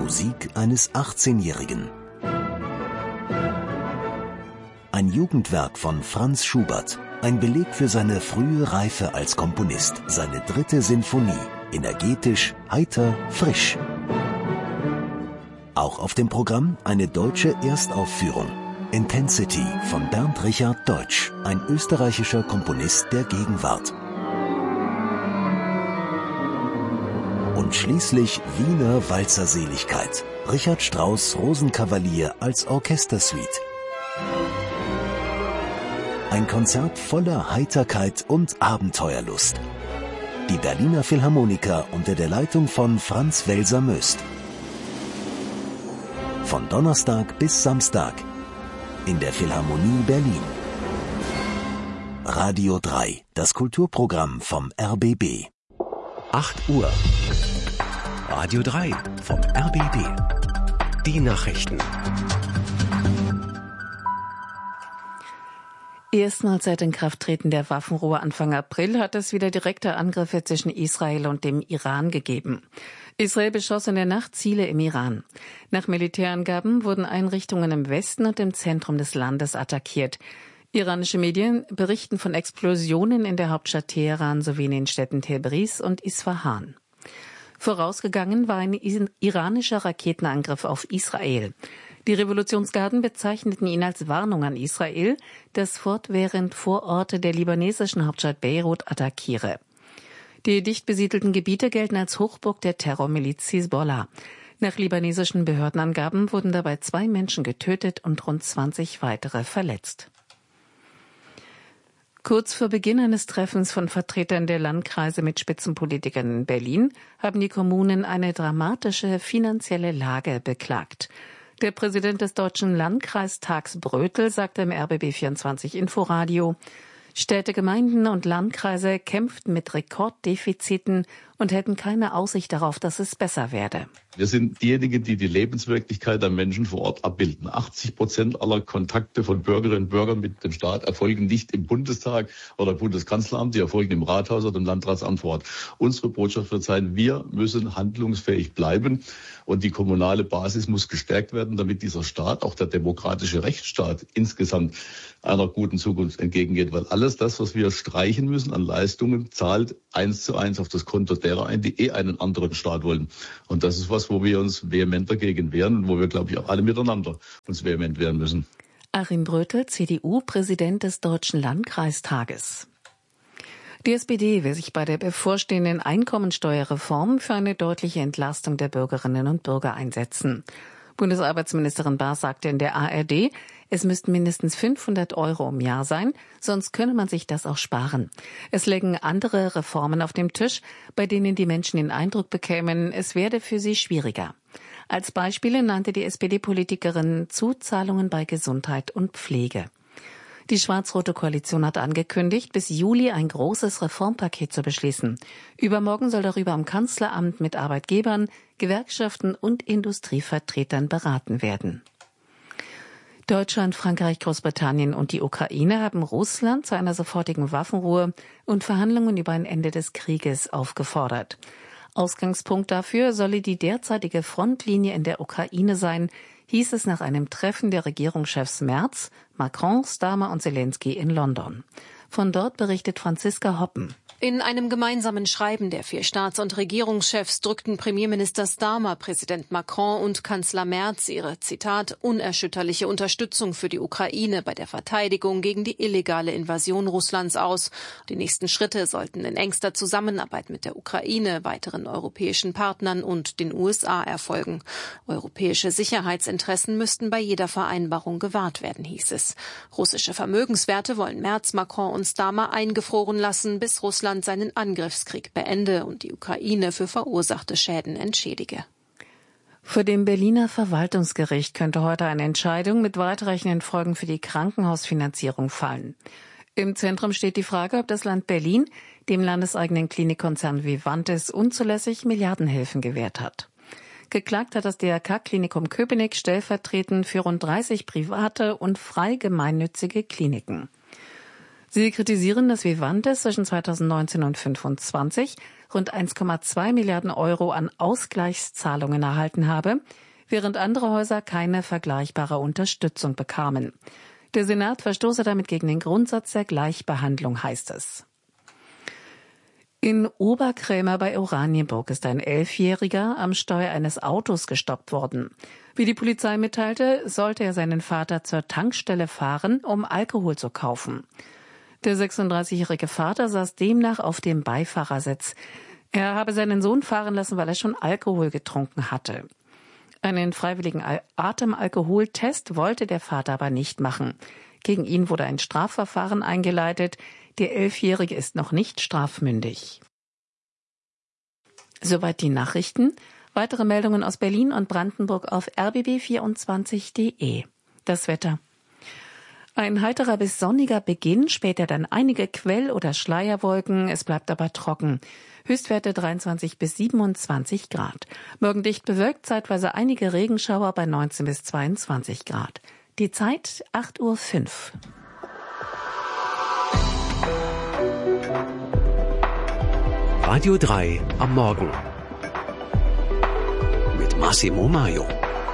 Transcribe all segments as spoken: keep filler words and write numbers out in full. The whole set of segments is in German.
Musik eines achtzehnjährigen. Ein Jugendwerk von Franz Schubert, ein Beleg für seine frühe Reife als Komponist, seine dritte Sinfonie, energetisch, heiter, frisch. Auch auf dem Programm eine deutsche Erstaufführung. Intensity von Bernd Richard Deutsch, ein österreichischer Komponist der Gegenwart. Und schließlich Wiener Walzerseligkeit. Richard Strauss Rosenkavalier als Orchestersuite. Ein Konzert voller Heiterkeit und Abenteuerlust. Die Berliner Philharmoniker unter der Leitung von Franz Welser-Möst. Von Donnerstag bis Samstag in der Philharmonie Berlin. Radio drei, das Kulturprogramm vom R B B. acht Uhr. Radio drei vom R B B. Die Nachrichten. Erstmals seit Inkrafttreten der Waffenruhe Anfang April hat es wieder direkte Angriffe zwischen Israel und dem Iran gegeben. Israel beschoss in der Nacht Ziele im Iran. Nach Militärangaben wurden Einrichtungen im Westen und im Zentrum des Landes attackiert. Iranische Medien berichten von Explosionen in der Hauptstadt Teheran sowie in den Städten Tabriz und Isfahan. Vorausgegangen war ein iranischer Raketenangriff auf Israel. Die Revolutionsgarden bezeichneten ihn als Warnung an Israel, das fortwährend Vororte der libanesischen Hauptstadt Beirut attackiere. Die dicht besiedelten Gebiete gelten als Hochburg der Terrormiliz Hisbollah. Nach libanesischen Behördenangaben wurden dabei zwei Menschen getötet und rund zwanzig weitere verletzt. Kurz vor Beginn eines Treffens von Vertretern der Landkreise mit Spitzenpolitikern in Berlin haben die Kommunen eine dramatische finanzielle Lage beklagt. Der Präsident des Deutschen Landkreistags Brötel sagte im R B B vierundzwanzig Inforadio, Städte, Gemeinden und Landkreise kämpften mit Rekorddefiziten und hätten keine Aussicht darauf, dass es besser werde. Wir sind diejenigen, die die Lebenswirklichkeit der Menschen vor Ort abbilden. achtzig Prozent aller Kontakte von Bürgerinnen und Bürgern mit dem Staat erfolgen nicht im Bundestag oder im Bundeskanzleramt, die erfolgen im Rathaus oder im Landratsamt vor Ort. Unsere Botschaft wird sein, wir müssen handlungsfähig bleiben und die kommunale Basis muss gestärkt werden, damit dieser Staat, auch der demokratische Rechtsstaat, insgesamt einer guten Zukunft entgegengeht. Weil alles das, was wir streichen müssen an Leistungen, zahlt eins zu eins auf das Konto derer ein, die eh einen anderen Staat wollen. Und das ist was, wo wir uns vehement dagegen wehren und wo wir, glaube ich, auch alle miteinander uns vehement wehren müssen. Achim Brötel, C D U, Präsident des Deutschen Landkreistages. Die S P D will sich bei der bevorstehenden Einkommensteuerreform für eine deutliche Entlastung der Bürgerinnen und Bürger einsetzen. Bundesarbeitsministerin Bahr sagte in der A R D, es müssten mindestens fünfhundert Euro im Jahr sein, sonst könne man sich das auch sparen. Es lägen andere Reformen auf dem Tisch, bei denen die Menschen den Eindruck bekämen, es werde für sie schwieriger. Als Beispiele nannte die S P D-Politikerin Zuzahlungen bei Gesundheit und Pflege. Die schwarz-rote Koalition hat angekündigt, bis Juli ein großes Reformpaket zu beschließen. Übermorgen soll darüber am Kanzleramt mit Arbeitgebern, Gewerkschaften und Industrievertretern beraten werden. Deutschland, Frankreich, Großbritannien und die Ukraine haben Russland zu einer sofortigen Waffenruhe und Verhandlungen über ein Ende des Krieges aufgefordert. Ausgangspunkt dafür solle die derzeitige Frontlinie in der Ukraine sein, hieß es nach einem Treffen der Regierungschefs Merz, Macron, Starmer und Zelensky in London. Von dort berichtet Franziska Hoppen. In einem gemeinsamen Schreiben der vier Staats- und Regierungschefs drückten Premierminister Starmer, Präsident Macron und Kanzler Merz ihre, Zitat, unerschütterliche Unterstützung für die Ukraine bei der Verteidigung gegen die illegale Invasion Russlands aus. Die nächsten Schritte sollten in engster Zusammenarbeit mit der Ukraine, weiteren europäischen Partnern und den U S A erfolgen. Europäische Sicherheitsinteressen müssten bei jeder Vereinbarung gewahrt werden, hieß es. Russische Vermögenswerte wollen Merz, Macron und Starmer eingefroren lassen, bis Russland seinen Angriffskrieg beende und die Ukraine für verursachte Schäden entschädige. Vor dem Berliner Verwaltungsgericht könnte heute eine Entscheidung mit weitreichenden Folgen für die Krankenhausfinanzierung fallen. Im Zentrum steht die Frage, ob das Land Berlin dem landeseigenen Klinikkonzern Vivantes unzulässig Milliardenhilfen gewährt hat. Geklagt hat das D R K-Klinikum Köpenick stellvertretend für rund dreißig private und frei gemeinnützige Kliniken. Sie kritisieren, dass Vivantes zwischen zweitausendneunzehn und fünfundzwanzig rund eins Komma zwei Milliarden Euro an Ausgleichszahlungen erhalten habe, während andere Häuser keine vergleichbare Unterstützung bekamen. Der Senat verstoße damit gegen den Grundsatz der Gleichbehandlung, heißt es. In Oberkrämer bei Oranienburg ist ein Elfjähriger am Steuer eines Autos gestoppt worden. Wie die Polizei mitteilte, sollte er seinen Vater zur Tankstelle fahren, um Alkohol zu kaufen. Der sechsunddreißigjährige Vater saß demnach auf dem Beifahrersitz. Er habe seinen Sohn fahren lassen, weil er schon Alkohol getrunken hatte. Einen freiwilligen Atemalkoholtest wollte der Vater aber nicht machen. Gegen ihn wurde ein Strafverfahren eingeleitet. Der Elfjährige ist noch nicht strafmündig. Soweit die Nachrichten. Weitere Meldungen aus Berlin und Brandenburg auf r b b vierundzwanzig punkt d e. Das Wetter. Ein heiterer bis sonniger Beginn, später dann einige Quell- oder Schleierwolken. Es bleibt aber trocken. Höchstwerte dreiundzwanzig bis siebenundzwanzig Grad. Morgen dicht bewölkt, zeitweise einige Regenschauer bei neunzehn bis zweiundzwanzig Grad. Die Zeit acht Uhr fünf. Radio drei am Morgen mit Massimo Maio.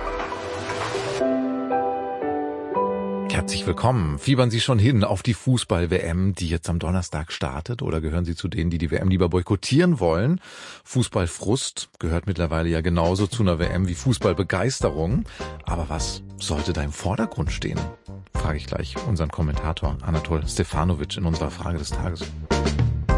Herzlich willkommen. Fiebern Sie schon hin auf die Fußball-W M, die jetzt am Donnerstag startet? Oder gehören Sie zu denen, die die W M lieber boykottieren wollen? Fußballfrust gehört mittlerweile ja genauso zu einer W M wie Fußballbegeisterung. Aber was sollte da im Vordergrund stehen? Frage ich gleich unseren Kommentator Anatol Stefanovic in unserer Frage des Tages.